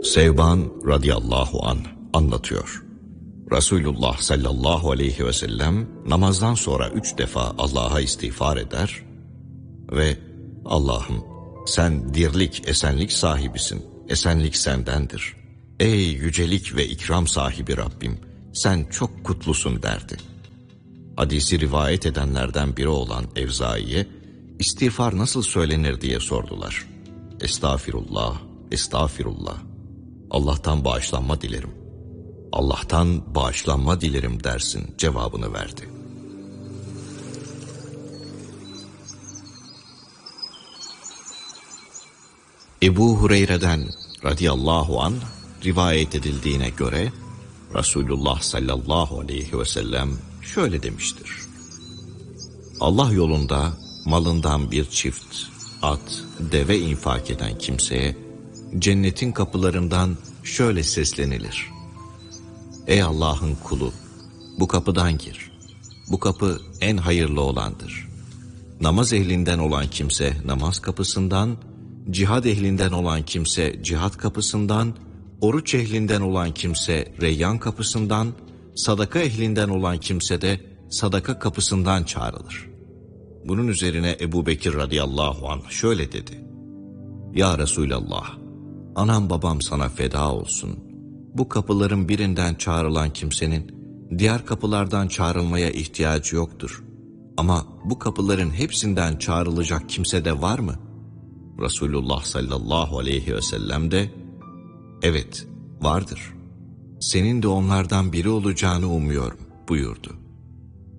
Sevban radıyallahu anh anlatıyor. Resulullah sallallahu aleyhi ve sellem namazdan sonra 3 defa Allah'a istiğfar eder ve Allah'ım sen dirlik, esenlik sahibisin, esenlik sendendir. Ey yücelik ve ikram sahibi Rabbim, sen çok kutlusun derdi. Hadisi rivayet edenlerden biri olan Evzai'ye istiğfar nasıl söylenir diye sordular. Estağfirullah, estağfirullah. Allah'tan bağışlanma dilerim. Allah'tan bağışlanma dilerim dersin cevabını verdi. Ebu Hureyre'den radıyallahu anh rivayet edildiğine göre Resulullah sallallahu aleyhi ve sellem şöyle demiştir. Allah yolunda malından bir çift at, deve infak eden kimseye cennetin kapılarından şöyle seslenilir. Ey Allah'ın kulu, bu kapıdan gir. Bu kapı en hayırlı olandır. Namaz ehlinden olan kimse namaz kapısından, cihad ehlinden olan kimse cihad kapısından, oruç ehlinden olan kimse reyyan kapısından, sadaka ehlinden olan kimse de sadaka kapısından çağrılır. Bunun üzerine Ebu Bekir radıyallahu anh şöyle dedi. Ya Resulallah, anam babam sana feda olsun. Bu kapıların birinden çağrılan kimsenin diğer kapılardan çağrılmaya ihtiyacı yoktur. Ama bu kapıların hepsinden çağrılacak kimse de var mı? Resulullah sallallahu aleyhi ve sellem de evet vardır. Senin de onlardan biri olacağını umuyorum buyurdu.